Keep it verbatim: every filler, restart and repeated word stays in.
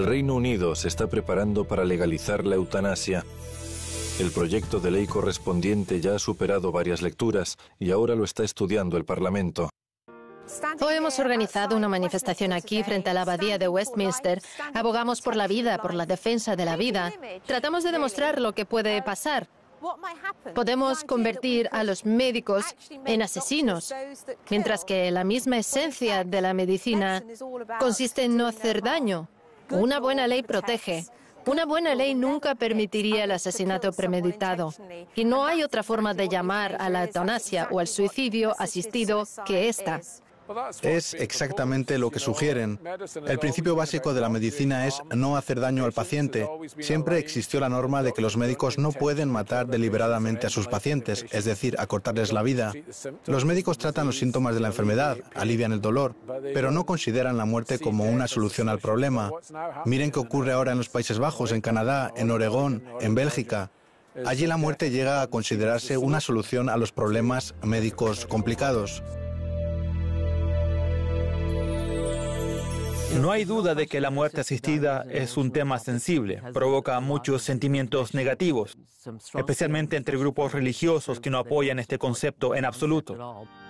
Reino Unido se está preparando para legalizar la eutanasia. El proyecto de ley correspondiente ya ha superado varias lecturas y ahora lo está estudiando el Parlamento. Hoy hemos organizado una manifestación aquí frente a la abadía de Westminster. Abogamos por la vida, por la defensa de la vida. Tratamos de demostrar lo que puede pasar. Podemos convertir a los médicos en asesinos, mientras que la misma esencia de la medicina consiste en no hacer daño. Una buena ley protege. Una buena ley nunca permitiría el asesinato premeditado. Y no hay otra forma de llamar a la eutanasia o al suicidio asistido que esta. Es exactamente lo que sugieren. El principio básico de la medicina es no hacer daño al paciente. Siempre existió la norma de que los médicos no pueden matar deliberadamente a sus pacientes, es decir, acortarles la vida. Los médicos tratan los síntomas de la enfermedad, alivian el dolor, pero no consideran la muerte como una solución al problema. Miren qué ocurre ahora en los Países Bajos, en Canadá, en Oregón, en Bélgica. Allí la muerte llega a considerarse una solución a los problemas médicos complicados. No hay duda de que la muerte asistida es un tema sensible, provoca muchos sentimientos negativos, especialmente entre grupos religiosos que no apoyan este concepto en absoluto.